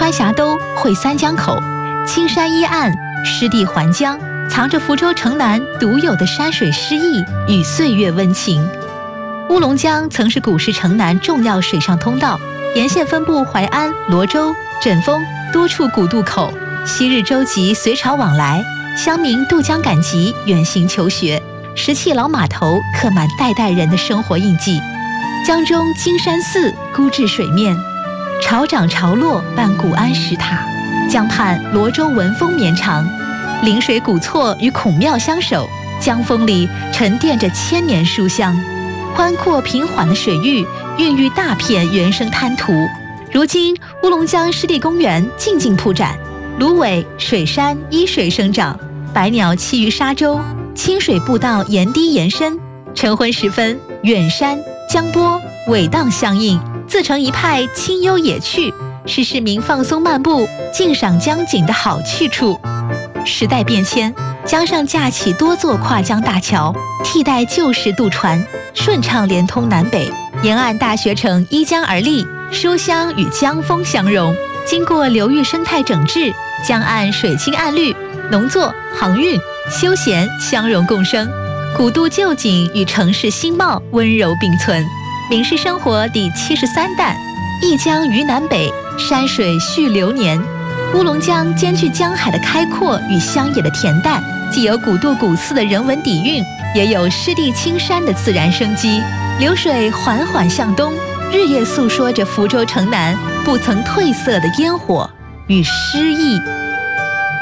川峡兜汇三江口，青山依岸，湿地环江，藏着福州城南独有的山水诗意与岁月温情。乌龙江曾是古时城南重要水上通道，沿线分布淮安、罗州、枕风多处古渡口，昔日舟楫随潮往来，乡民渡江赶集，远行求学。石砌老码头刻满代代人的生活印记。江中金山寺孤至水面，潮涨潮落伴古安石塔。江畔罗州文风绵长，临水古厝与孔庙相守，江风里沉淀着千年书香。宽阔平缓的水域孕育大片原生滩涂。如今乌龙江湿地公园静静铺展，芦苇、水杉依水生长，百鸟栖于沙洲，清水步道沿堤延伸。晨昏时分，远山江波苇荡相映，自成一派清幽野趣，是市民放松漫步、静赏江景的好去处。时代变迁，江上架起多座跨江大桥，替代旧时渡船，顺畅连通南北。沿岸大学城依江而立，书香与江风相融。经过流域生态整治，江岸水清岸绿，农作、航运、休闲相融共生，古都旧景与城市新貌温柔并存。民事生活第73弹，一江于南北，山水续流年。乌龙江兼具江海的开阔与乡野的恬淡，既有古渡古寺的人文底蕴，也有湿地青山的自然生机。流水缓缓向东，日夜诉说着福州城南不曾褪色的烟火与诗意。